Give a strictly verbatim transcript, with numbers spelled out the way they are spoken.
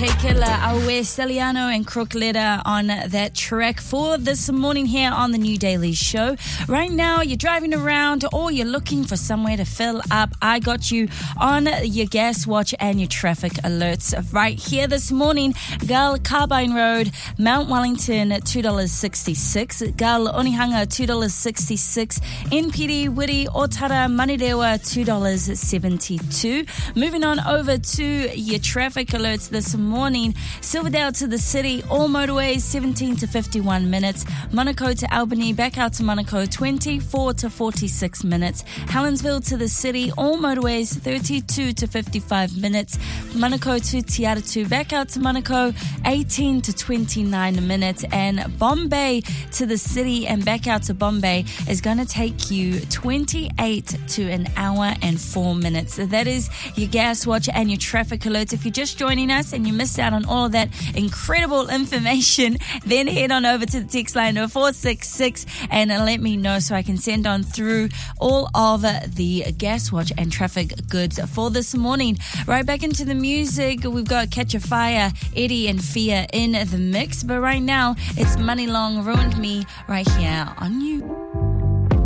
J Killer, Awe Steliano and Crook Letter on that track for this morning here on the New Daily Show. Right now, you're driving around or you're looking for somewhere to fill up. I got you on your gas watch and your traffic alerts right here this morning. Gull Carbine Road, Mount Wellington, two dollars sixty-six. Gull Onehunga, two dollars sixty-six. N P D Wiri Otara Manirewa, two dollars seventy-two. Moving on over to your traffic alerts this morning. Silverdale to the city, all motorways seventeen to fifty-one minutes. Monaco to Albany, back out to Monaco twenty-four to forty-six minutes. Helensville to the city, all motorways thirty-two to fifty-five minutes. Monaco to Tiaratu, back out to Monaco eighteen to twenty-nine minutes. And Bombay to the city and back out to Bombay is going to take you twenty-eight to an hour and four minutes. That is your gas watch and your traffic alerts. If you're just joining us and you missed out on all of that incredible information, then head on over to the text line of four six six and let me know so I can send on through all of the gas watch and traffic goods for this morning. Right back into the music, we've got Catch a Fire, Eddie and Fia in the mix, but right now it's Money Long Ruined Me right here on You.